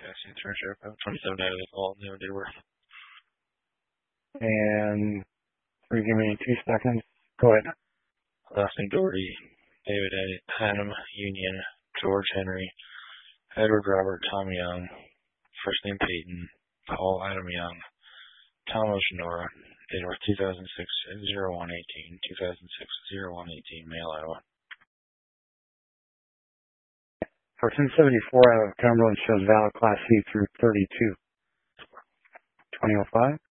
Cassie Internship. I have 27 out of the all new date of birth. And give me 2 seconds. Go ahead. Last name Doherty, David Hannum, Union, George Henry, Edward Robert, Tom Young, first name Peyton, Paul Adam Young, Tom Oshinora, date of birth 2006, 0118, 2006, 0118, male, Iowa. For 1074 out of Cumberland shows valid Class C through 32. 2005.